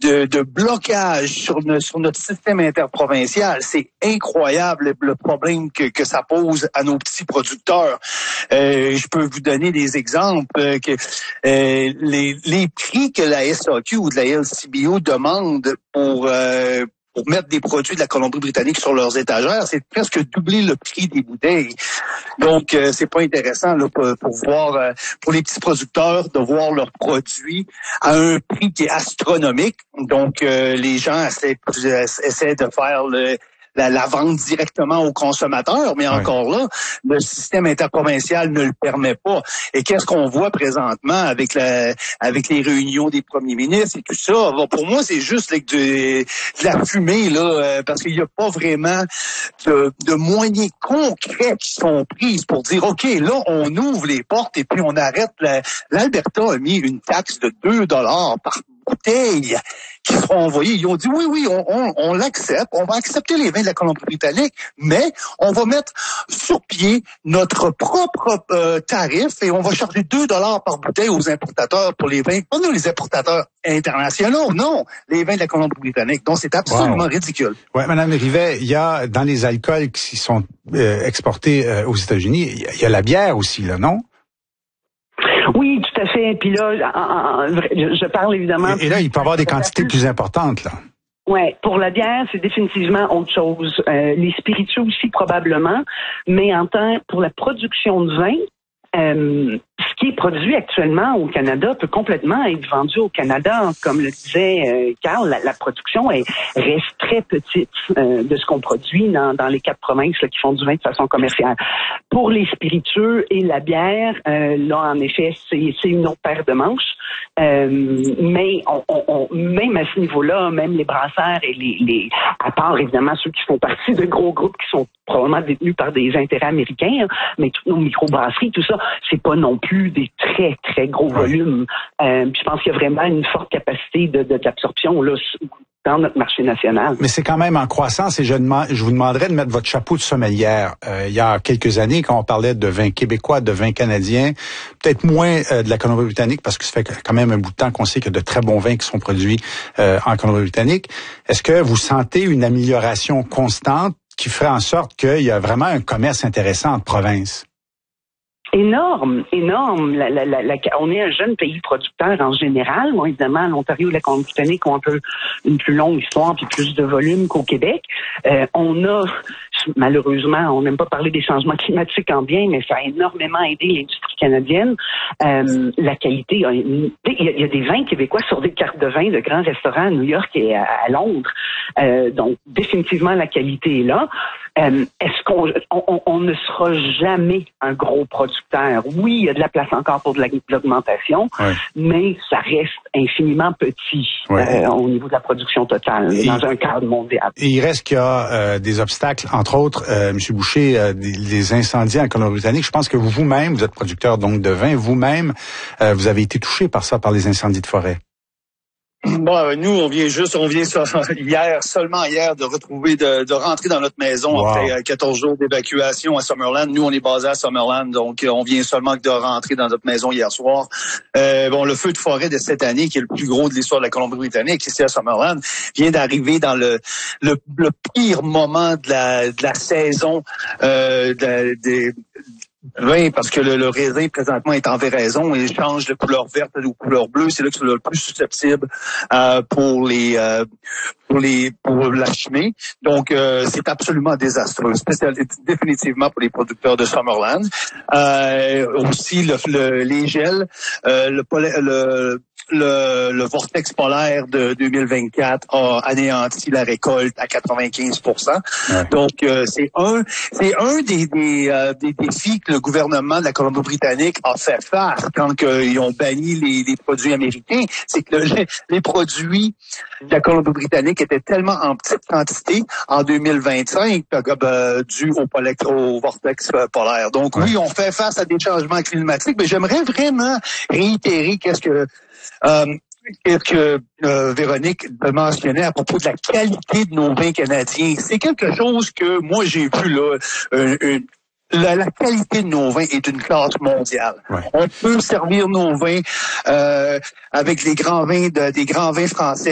de blocage sur notre système interprovincial. C'est incroyable le problème que ça pose à nos petits producteurs. Je peux vous donner des exemples que les prix que la SAQ ou de la LCBO demandent pour mettre des produits de la Colombie-Britannique sur leurs étagères, c'est presque doubler le prix des bouteilles. Donc, c'est pas intéressant là, pour voir pour les petits producteurs de voir leurs produits à un prix qui est astronomique. Donc, les gens essaient de faire la vente directement aux consommateurs, mais encore là, le système interprovincial ne le permet pas. Et qu'est-ce qu'on voit présentement avec les réunions des premiers ministres et tout ça? Bon, pour moi, c'est juste de la fumée, là, parce qu'il n'y a pas vraiment de moyens concrets qui sont pris pour dire, OK, là, on ouvre les portes et puis on arrête. L'Alberta a mis une taxe de 2 $ par bouteilles qui seront envoyées. Ils ont dit oui, on l'accepte, on va accepter les vins de la Colombie-Britannique, mais on va mettre sur pied notre propre tarif et on va charger 2 $ par bouteille aux importateurs pour les vins, pas nous les importateurs internationaux, non, les vins de la Colombie-Britannique. Donc c'est absolument ridicule. Ouais, Madame Rivet, il y a dans les alcools qui sont exportés aux États-Unis, il y a la bière aussi, là, non? Oui, tout à fait. Puis là, je parle évidemment... Et là, il peut y avoir des quantités plus importantes, là. Ouais, pour la bière, c'est définitivement autre chose. Les spiritueux aussi, probablement. Mais pour la production de vin, ce qui est produit actuellement au Canada peut complètement être vendu au Canada. Comme le disait Carl, la production reste très petite de ce qu'on produit dans les 4 provinces là, qui font du vin de façon commerciale. Pour les spiritueux et la bière, là, en effet, c'est une autre paire de manches. Mais même à ce niveau-là, même les brasseurs et à part évidemment ceux qui font partie de gros groupes qui sont probablement détenus par des intérêts américains, mais toutes nos microbrasseries, tout ça, c'est pas non plus des très, très gros volumes. Je pense qu'il y a vraiment une forte capacité d'absorption là dans notre marché national. Mais c'est quand même en croissance et je vous demanderais de mettre votre chapeau de sommelière. Il y a quelques années, quand on parlait de vin québécois, de vin canadien, peut-être moins de la Colombie-Britannique, parce que ça fait quand même un bout de temps qu'on sait qu'il y a de très bons vins qui sont produits en Colombie-Britannique. Est-ce que vous sentez une amélioration constante qui ferait en sorte qu'il y a vraiment un commerce intéressant en province? Énorme. On est un jeune pays producteur en général. Bon, évidemment, l'Ontario et la Colombie-Britannique ont un peu une plus longue histoire puis plus de volume qu'au Québec. On a, malheureusement, on n'aime pas parler des changements climatiques en bien, mais ça a énormément aidé l'industrie canadienne. La qualité, il y a des vins québécois sur des cartes de vin de grands restaurants à New York et à Londres. Donc, définitivement, la qualité est là. Est-ce qu'on ne sera jamais un gros producteur? Oui, il y a de la place encore pour de l'augmentation, mais ça reste infiniment petit au niveau de la production totale, dans un cadre mondial. Et il reste qu'il y a des obstacles, entre autres, M. Boucher, des incendies en Colombie-Britannique. Je pense que vous-même, vous êtes producteur donc de vin, vous-même, vous avez été touché par ça, par les incendies de forêt. Bon, nous, on vient seulement hier, de rentrer dans notre maison après 14 jours d'évacuation à Summerland. Nous, on est basé à Summerland, donc on vient seulement de rentrer dans notre maison hier soir. Le feu de forêt de cette année, qui est le plus gros de l'histoire de la Colombie-Britannique, ici à Summerland, vient d'arriver dans le pire moment de la saison oui, parce que le raisin présentement est en véraison et change de couleur verte ou couleur bleue. C'est là que c'est le plus susceptible pour la chimie. Donc c'est absolument désastreux, définitivement pour les producteurs de Summerland. Aussi les gels, le vortex polaire de 2024 a anéanti la récolte à 95%. Donc c'est un des défis que le gouvernement de la Colombie-Britannique a fait face quand ils ont banni les produits américains. C'est que les produits de la Colombie-Britannique étaient tellement en petite quantité en 2025 dû au vortex polaire. Donc oui, on fait face à des changements climatiques, mais j'aimerais vraiment réitérer qu'est-ce que Véronique mentionnait à propos de la qualité de nos vins canadiens. C'est quelque chose que moi j'ai vu là. La qualité de nos vins est d'une classe mondiale. On peut servir nos vins avec des grands vins français